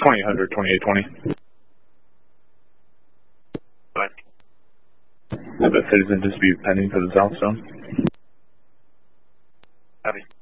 2800, 2820. Bye. Have a citizen dispute pending for the South Zone. Copy.